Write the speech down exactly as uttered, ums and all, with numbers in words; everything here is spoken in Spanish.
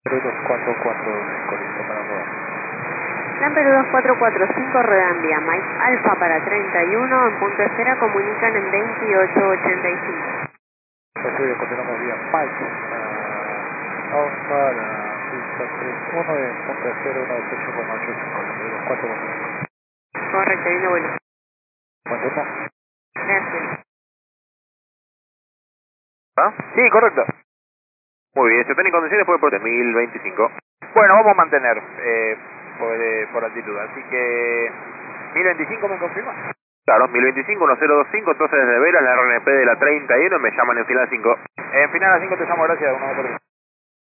dos cuatro cuatro cinco, listo para rodar. Lampero dos cuatro cuatro cinco, rueda en vía Mike Alfa para treinta y uno, en punto de espera comunican en veintiocho ochenta y cinco. Estoy continuamos vía Mike, uh, Alfa, la pista treinta y uno, en punto de cero uno ocho cinco ocho cinco, dos cuatro cuatro cinco. Correcto, lindo vuelo. Buen turno. Gracias. ¿Ah? Sí, correcto. Muy bien, se están en condiciones por el mil veinticinco. Bueno, vamos a mantener eh, por, eh, por altitud, así que mil veinticinco me confirma. Claro, mil veinticinco, uno cero dos cinco, entonces desde Veras, la R N P de la treinta y uno, me llaman en final cinco. En final a cinco te llamo, gracias, uno por uno.